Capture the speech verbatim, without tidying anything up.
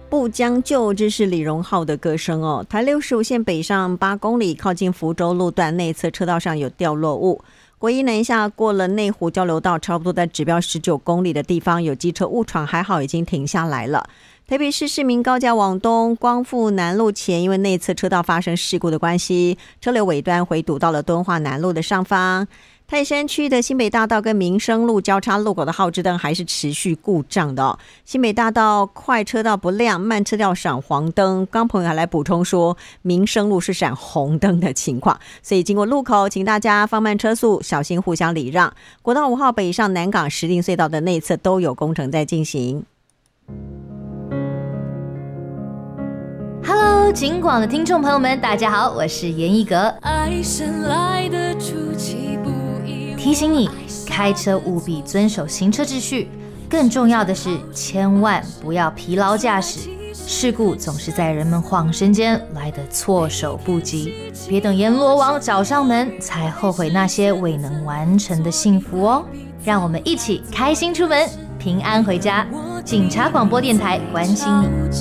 不将就，这是李荣浩的歌声哦。台六十五线北上八公里，靠近福州路段内侧车道上有掉落物。国一南下过了内湖交流道，差不多在指标十九公里的地方有机车误闯，还好已经停下来了。台北市市民高架往东光复南路前，因为内侧车道发生事故的关系，车流尾端回堵到了敦化南路的上方。泰山区的新北大道跟民生路交叉路口的号志灯还是持续故障的哦。新北大道快车道不亮，慢车道闪黄灯。刚朋友还来补充说，民生路是闪红灯的情况，所以经过路口，请大家放慢车速，小心互相礼让。国道五号北上南港石碇隧道的内侧都有工程在进行。 Hello， 警广的听众朋友们，大家好，我是严一格。 爱神来的出其不意， 提醒你，开车务必遵守行车秩序，更重要的是，千万不要疲劳驾驶。事故总是在人们晃神间来得措手不及，别等阎罗王找上门，才后悔那些未能完成的幸福哦。让我们一起开心出门，平安回家。警察广播电台关心你。